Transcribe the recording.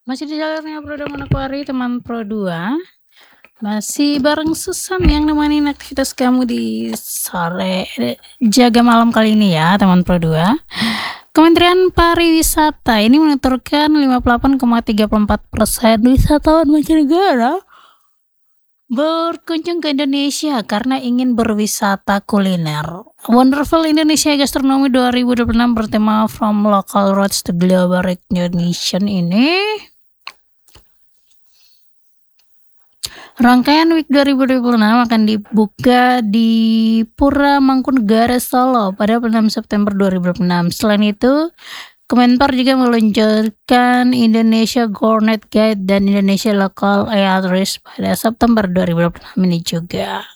Masih di jalurnya Pro dan Manokwari, teman Pro 2. Masih bareng Susan yang nemenin aktivitas kamu di sore jaga malam kali ini ya, teman Pro 2. Kementerian Pariwisata ini menuturkan 58,34% wisatawan mancanegara berkunjung ke Indonesia karena ingin berwisata kuliner. Wonderful Indonesia Gastronomy 2026 bertema From Local Roots to Global Recognition ini rangkaian Week 2026 akan dibuka di Pura Mangkunegaran Solo pada 6 September 2026. Selain itu, Kemenpar juga meluncurkan Indonesia Gourmet Guide dan Indonesia Local Eateries pada September 2026 ini juga.